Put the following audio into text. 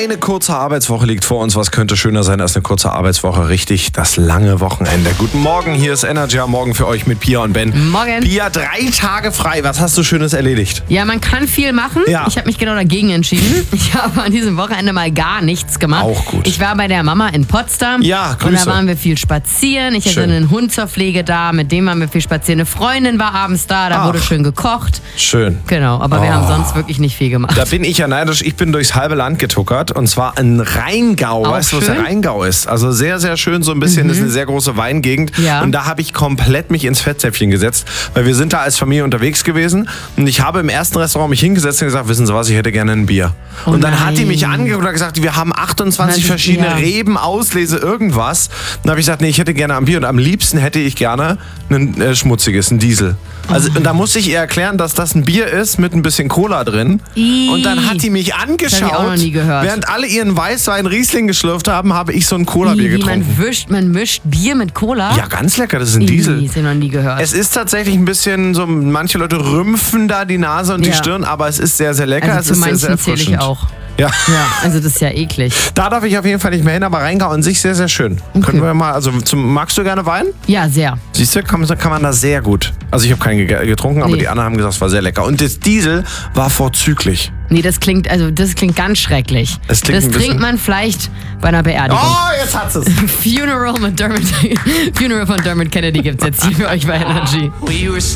Eine kurze Arbeitswoche liegt vor uns. Was könnte schöner sein als eine kurze Arbeitswoche? Richtig, das lange Wochenende. Guten Morgen, hier ist Energy am Morgen für euch mit Pia und Ben. Morgen. Pia, 3 Tage frei. Was hast du Schönes erledigt? Ja, man kann viel machen. Ja. Ich habe mich genau dagegen entschieden. Ich habe an diesem Wochenende mal gar nichts gemacht. Auch gut. Ich war bei der Mama in Potsdam. Ja, Grüße. Und da waren wir viel spazieren. Ich hatte Schön. einen Hund zur Pflege da, mit dem waren wir viel spazieren. Eine Freundin war abends da, da wurde schön gekocht. Schön. Genau, aber wir haben sonst wirklich nicht viel gemacht. Da bin ich ja neidisch. Ich bin durchs halbe Land getuckert und zwar in Rheingau. Auch Weißt du, was der schön? Rheingau ist? Also sehr, sehr schön. So ein bisschen ist eine sehr große Weingegend. Ja. Und da habe ich komplett mich ins Fettsäpfchen gesetzt, weil wir sind da als Familie unterwegs gewesen und ich habe im ersten Restaurant mich hingesetzt und gesagt, wissen Sie was, ich hätte gerne ein Bier. Oh und dann hat die nein. mich angeguckt und gesagt, wir haben 28 verschiedene Ja. Reben, Auslese, irgendwas. Dann habe ich gesagt, nee, ich hätte gerne ein Bier und am liebsten hätte ich gerne ein schmutziges, ein Diesel. Also, und da musste ich ihr erklären, dass das ein Bier ist mit ein bisschen Cola drin. Und dann hat die mich angeschaut. Das hab ich auch noch nie gehört. Während alle ihren Weißwein Riesling geschlürft haben, habe ich so ein Cola-Bier Wie getrunken. man mischt Bier mit Cola? Ja, ganz lecker, das ist ein Diesel. Das habe ich noch nie gehört. Es ist tatsächlich ein bisschen so, manche Leute rümpfen da die Nase und die Ja. Stirn, aber es ist sehr, sehr lecker. also Es zu ist sehr, sehr manchen zähle ich erfrischend. auch. Ja. Ja, also das ist ja eklig. Da darf ich auf jeden Fall nicht mehr hin, aber Rheingau an sich sehr, sehr schön. Können wir mal, also magst du gerne Wein? Ja, sehr. Siehst du, kann man da sehr gut. Also ich habe keinen getrunken, aber Nee. die anderen haben gesagt, es war sehr lecker. Und das Diesel war vorzüglich. Nee, das klingt ganz schrecklich. Es klingt das ein bisschen- trinkt man vielleicht bei einer Beerdigung. Oh, jetzt hat's es. Funeral von Dermot Kennedy gibt's jetzt hier für euch bei Energy.